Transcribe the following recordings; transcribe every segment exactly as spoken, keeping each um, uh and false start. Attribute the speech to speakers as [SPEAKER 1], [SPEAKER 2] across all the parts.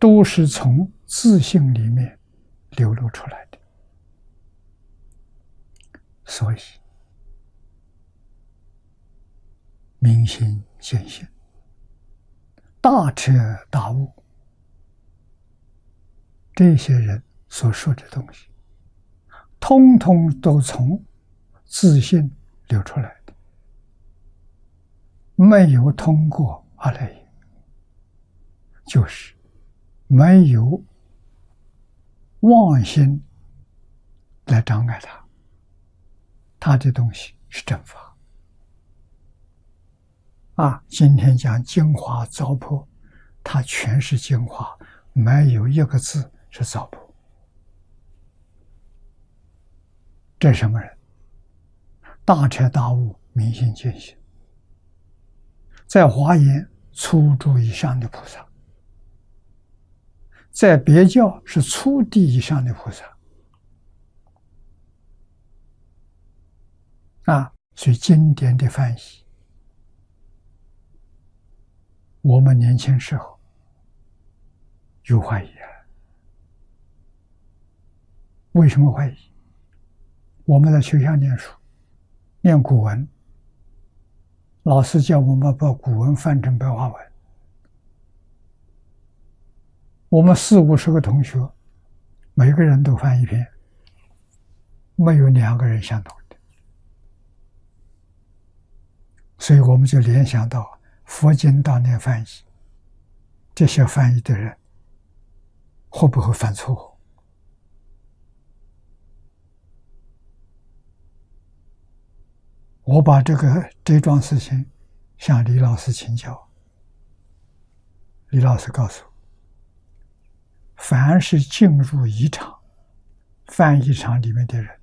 [SPEAKER 1] 都是从自性里面流露出来的。所以明心见性，大彻大悟，这些人所说的东西，通通都从自性流出来的，没有通过阿赖耶，就是没有妄心来障碍他，他的东西是正法啊。今天讲精华糟粕，它全是精华，没有一个字是糟粕。这是什么人？大彻大悟，明心见性，在华严初住以上的菩萨，在别教是初地以上的菩萨啊。所以经典的翻译，我们年轻时候有怀疑啊。为什么怀疑？我们在学校念书，念古文，老师叫我们把古文翻成白话文，我们四五十个同学，每个人都翻一篇，没有两个人相同的，所以我们就联想到佛经当年翻译，这些翻译的人会不会犯错误？我把这个这桩事情向李老师请教，李老师告诉我，凡是进入一场翻译场里面的人，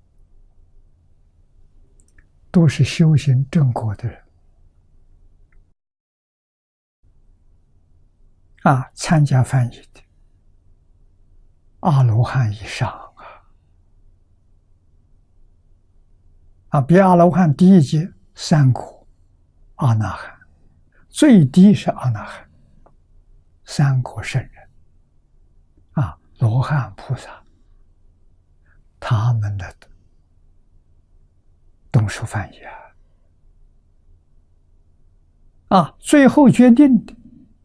[SPEAKER 1] 都是修行正果的人啊，参加翻译的阿罗汉以上啊，啊，比阿罗汉低一阶，三果阿那含，最低是阿那含，三果圣人啊，罗汉菩萨，他们的动手翻译啊，啊，最后决定的，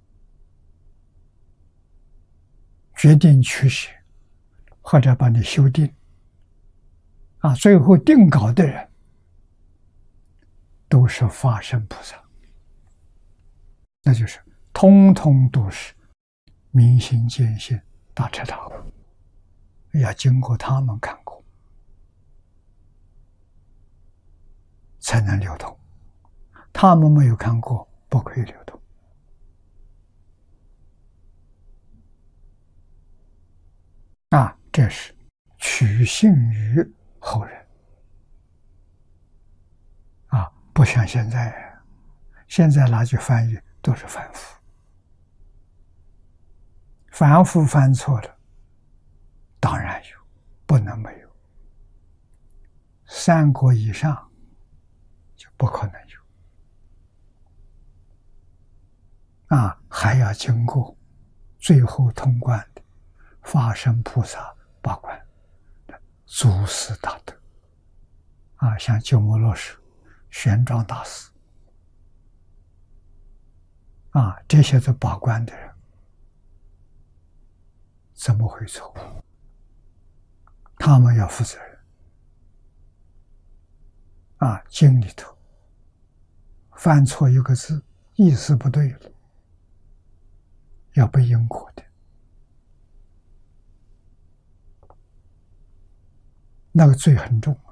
[SPEAKER 1] 决定取舍，或者把你修订，啊，最后定稿的人，都是法身菩萨，那就是通通都是明心见性、大彻大悟，要经过他们看过，才能流通。他们没有看过，不可以流通。啊，这是取信于后人啊，不像现在，现在拿去翻译都是凡夫，凡夫犯错了，当然有，不能没有。三国以上就不可能有啊，还要经过最后通关的法身菩萨把关的祖师大德啊，像鸠摩罗什、玄奘大师啊，这些都把关的人，怎么会错误？他们要负责任啊！经里头犯错一个字，意思不对了，要背因果的。那个罪很重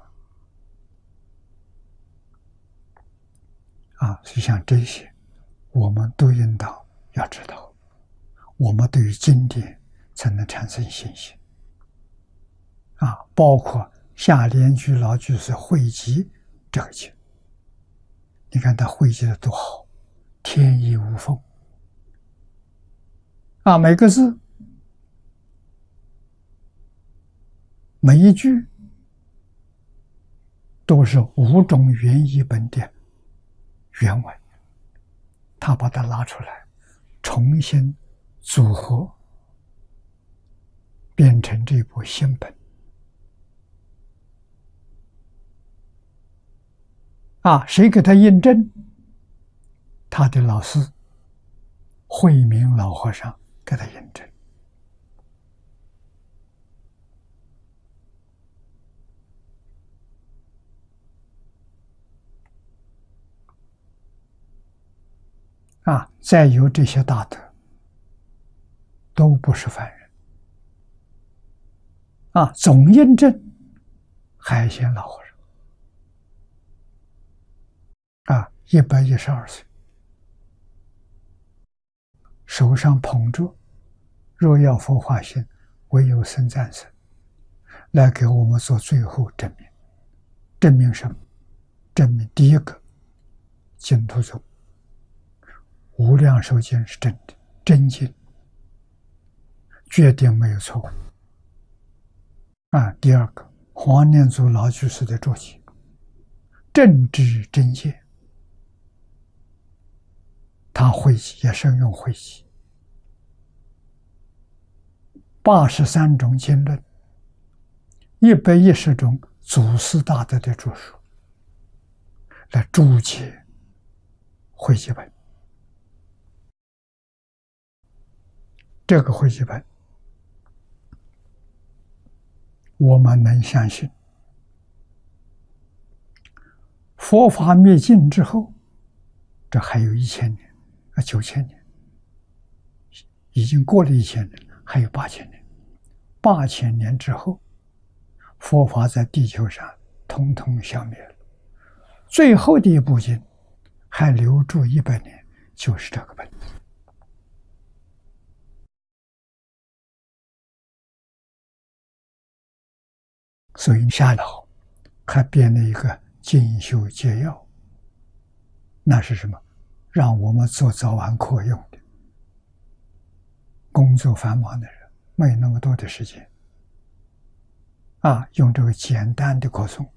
[SPEAKER 1] 啊！啊，所以像这些，我们都应当要知道，我们对于经典才能产生信心啊！包括下联居老居士汇集这个经，你看他汇集的多好，天衣无缝啊！每个字，每一句，都是五种原译本的原文，他把它拉出来，重新组合变成这部新本。啊，谁给他印证？他的老师慧明老和尚给他印证。啊，再有这些大德，都不是凡人。啊，总印证海鲜老和尚，啊，一百一十二岁，手上捧着若要佛化心，唯有僧赞僧，来给我们做最后证明。证明什么？证明第一个，净土宗无量寿经是真的，真经，决定没有错误。啊，第二个，黄念祖老居士的注解，正知真见，他汇集也是用汇集八十三种经论，一百一十种祖师大德的著述来注解汇集本。这个汇集本，我们能相信，佛法灭尽之后，这还有一千年啊，九千年，已经过了一千年，还有八千年。八千年之后，佛法在地球上统统消灭了，最后的一部经还留住一百年，就是这个本。所以夏老还编了一个进修戒要，那是什么？让我们做早晚课用的。工作繁忙的人没有那么多的时间啊，用这个简单的课诵。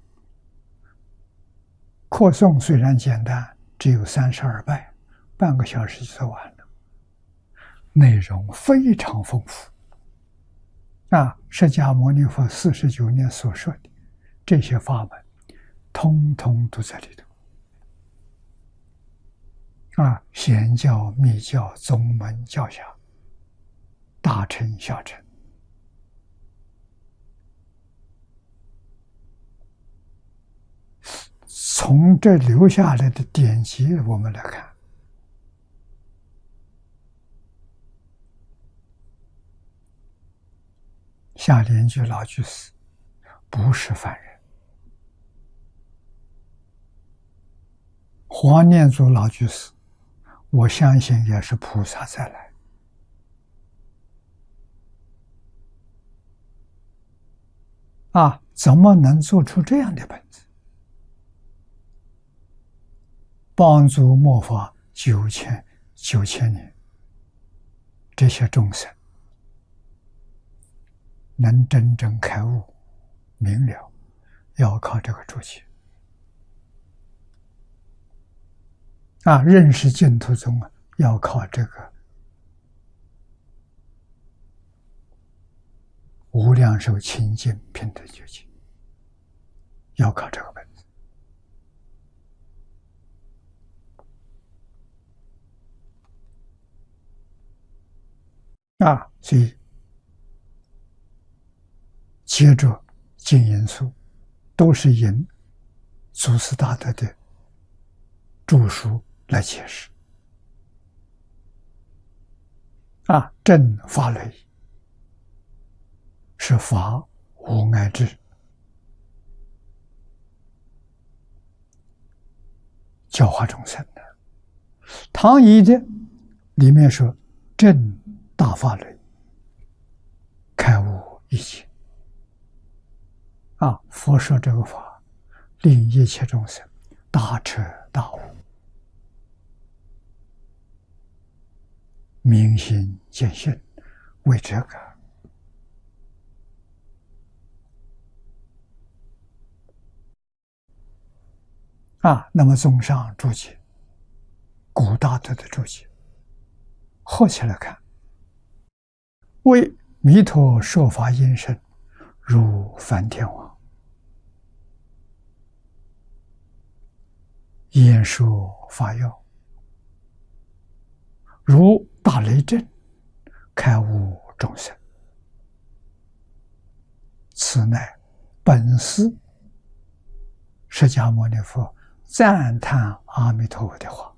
[SPEAKER 1] 课诵虽然简单，只有三十二拜，半个小时就做完了，内容非常丰富。啊，释迦牟尼佛四十九年所说的这些法门，通通都在里头。啊，显教、密教、宗门、教下，大乘、小乘，从这留下来的典籍，我们来看。夏莲居老居士不是凡人，黄念祖老居士，我相信也是菩萨再来。啊，怎么能做出这样的本子？帮助末法九千九千年，这些众生能真正开悟明了，要靠这个注解。啊，认识净土宗啊，要靠这个无量寿清净品德究竟，要靠这个本子。啊，所以接着经因素都是引祖师大德的著书来解释。啊，正法类是法无碍智，教化众生的。唐仪的里面说正大法类，开悟一切。啊，佛说这个法，令一切众生大彻大悟，明心见性，为这个。啊，那么综上注解，古大德的注解，合起来看，为弥陀说法音声，如梵天王，演说法要，如大雷震，开悟众生。此乃本师释迦牟尼佛赞叹阿弥陀佛的话。